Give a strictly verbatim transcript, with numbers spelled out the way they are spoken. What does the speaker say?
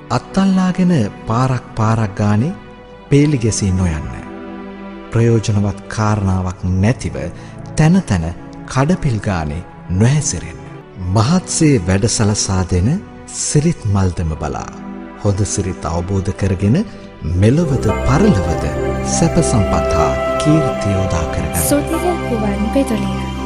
අත්තල්ලාගෙන පාරක් පාරක් ගානේ පේලි ගැසී නොයන්න. ප්‍රයෝජනවත් කාරණාවක් නැතිව තැන තැන කඩපිල් ගානේ නොහැසිරෙන්න. මහත්සේ වැඩ සලසා දෙන සිරිත් මල්දම බලා හොඳ සිරිත් අවබෝධ කරගෙන මෙලොවද පරලොවද සැප සම්පත් හා කීර්තිය උදා කරගන්න. සුදිර ගුවන් විදුලිය